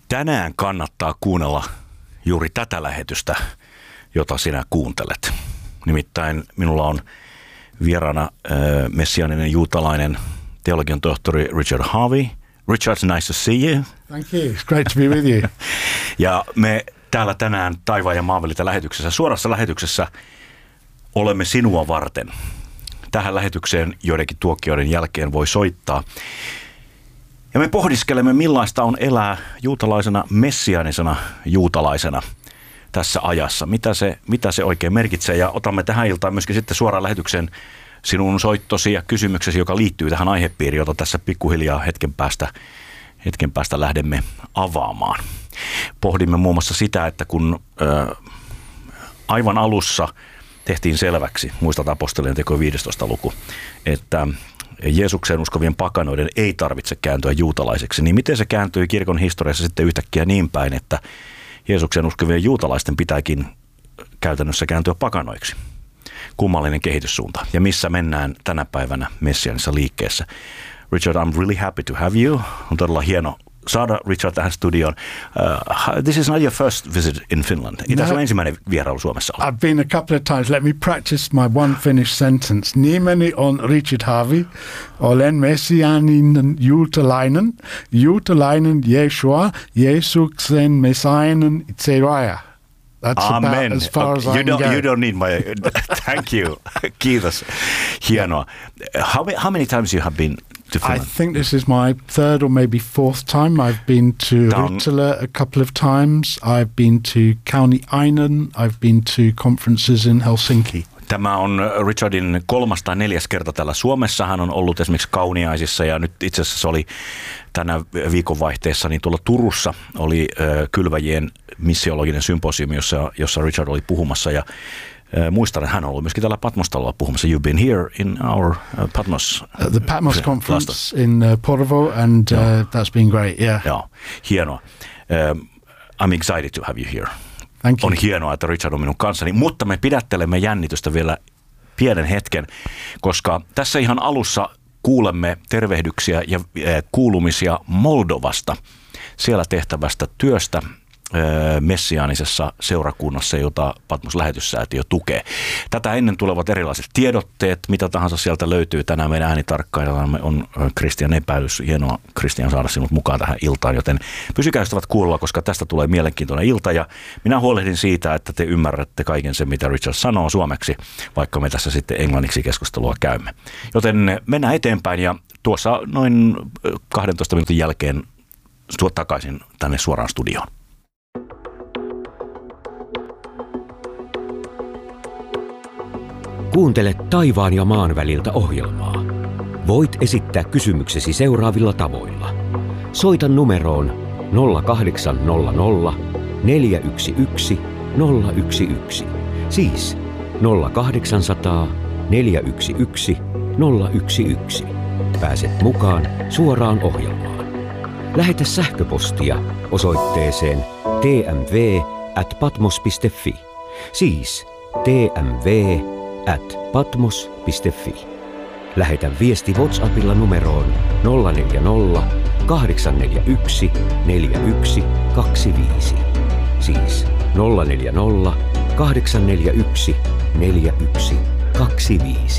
Tänään kannattaa kuunnella juuri tätä lähetystä, jota sinä kuuntelet. Nimittäin minulla on vieraana messiaaninen juutalainen teologian tohtori Richard Harvey. Richard, nice to see you. Thank you. It's great to be with you. Ja me täällä tänään Taivaan ja maan väliltä lähetyksessä, suorassa lähetyksessä olemme sinua varten. Tähän lähetykseen joidenkin tuokioiden jälkeen voi soittaa. Ja me pohdiskelemme, millaista on elää juutalaisena, messiaanisena juutalaisena tässä ajassa. Mitä se oikein merkitsee, ja otamme tähän iltaan myöskin sitten suoraan lähetykseen sinun soittosi ja kysymyksesi, joka liittyy tähän aihepiiriin, jota tässä pikkuhiljaa hetken päästä lähdemme avaamaan. Pohdimme muun muassa sitä, että kun aivan alussa tehtiin selväksi, muistat apostolien teko 15. luku, että Jeesukseen uskovien pakanoiden ei tarvitse kääntyä juutalaiseksi, niin miten se kääntyi kirkon historiassa sitten yhtäkkiä niin päin, että Jeesukseen uskovien juutalaisten pitääkin käytännössä kääntyä pakanoiksi? Kummallinen kehityssuunta. Ja missä mennään tänä päivänä messiaanisessa liikkeessä? Richard, I'm really happy to have you. On todella hieno saada Richard tähän studioon. This is not your first visit in Finland. Ei tässä ole ensimmäinen vierailu Suomessa ollut. I've been a couple of times. Let me practice my one Finnish sentence. Nimeni on Richard Harvey. Olen messiaaninen juutalainen. Juutalainen Jeshua. Jeesuksen messiaanin Tsevaja. That's Amen. about as far as I can go. You don't need my... Thank you. Kiitos. Hienoa. How many times you have been to Finland? I think this is my third or maybe fourth time. I've been to Riittälä a couple of times. I've been to Kauniainen. I've been to conferences in Helsinki. Tämä on Richardin 3. tai 4. kerta täällä Suomessa. Hän on ollut esimerkiksi Kauniaisissa, ja nyt itse asiassa oli tänä viikonvaihteessa niin tuolla Turussa oli kylväjien missiologinen symposiumi, jossa Richard oli puhumassa, ja muistan, että hän on ollut myöskin täällä Patmos-talolla puhumassa. You've been here in our Patmos... the Patmos conference in Porvoo, and that's been great, yeah. Joo, hienoa. I'm excited to have you here. Thank you. On hienoa, että Richard on minun kanssani, mutta me pidättelemme jännitystä vielä pienen hetken, koska tässä ihan alussa kuulemme tervehdyksiä ja kuulumisia Moldovasta, siellä tehtävästä työstä messiaanisessa seurakunnassa, jota Patmos-lähetyssäätiö tukee. Tätä ennen tulevat erilaiset tiedotteet, mitä tahansa sieltä löytyy. Tänään meidän äänitarkkailijamme on Kristian Epäilys. Hienoa, Kristian, saada sinut mukaan tähän iltaan, joten pysykää ystävät kuulolla, koska tästä tulee mielenkiintoinen ilta, ja minä huolehdin siitä, että te ymmärrätte kaiken sen, mitä Richard sanoo suomeksi, vaikka me tässä sitten englanniksi keskustelua käymme. Joten mennään eteenpäin, ja tuossa noin 12 minuutin jälkeen takaisin tänne suoraan studioon. Kuuntelet Taivaan ja maan väliltä -ohjelmaa. Voit esittää kysymyksesi seuraavilla tavoilla. Soita numeroon 0800 411 011. Siis 0800 411 011. Pääset mukaan suoraan ohjelmaan. Lähetä sähköpostia osoitteeseen tmv@patmos.fi. Siis tmv@patmos.fi. Lähetä viesti WhatsAppilla numeroon 040 841 4125. Siis 040 841 4125.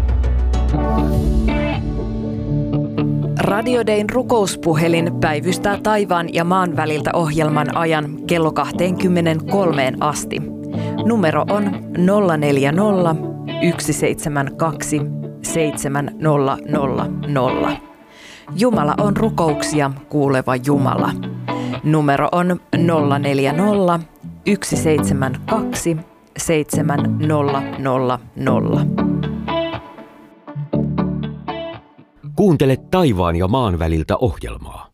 Radio Dayn rukouspuhelin päivystää taivaan ja maan väliltä -ohjelman ajan kello 23 asti. Numero on 040 172 7000. Jumala on rukouksia kuuleva Jumala. Numero on 040 172 7000. Kuuntele Taivaan ja maan väliltä -ohjelmaa.